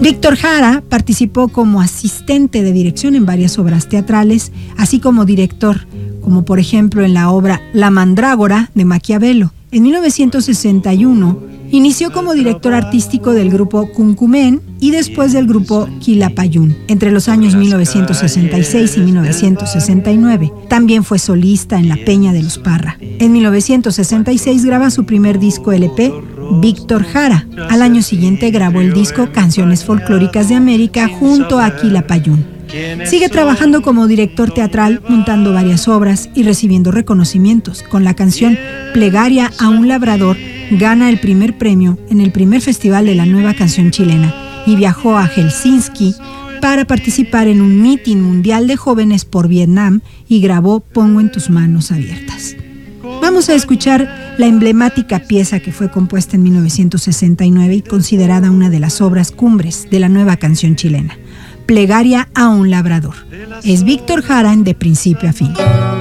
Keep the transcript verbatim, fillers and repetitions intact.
Víctor Jara participó como asistente de dirección en varias obras teatrales, así como director, como por ejemplo en la obra La Mandrágora de Maquiavelo. En mil novecientos sesenta y uno inició como director artístico del grupo Cuncumen y después del grupo Quilapayún, entre los años mil novecientos sesenta y seis y mil novecientos sesenta y nueve. También fue solista en La Peña de los Parra. En mil novecientos sesenta y seis graba su primer disco L P, Víctor Jara. Al año siguiente grabó el disco Canciones Folclóricas de América junto a Quilapayún. Sigue trabajando como director teatral, montando varias obras y recibiendo reconocimientos. Con la canción Plegaria a un labrador, gana el primer premio en el primer festival de la nueva canción chilena y viajó a Helsinki para participar en un mitin mundial de jóvenes por Vietnam y grabó Pongo en tus manos abiertas. Vamos a escuchar la emblemática pieza que fue compuesta en mil novecientos sesenta y nueve y considerada una de las obras cumbres de la nueva canción chilena, Plegaria a un labrador. Es Víctor Jara en De Principio a Fin.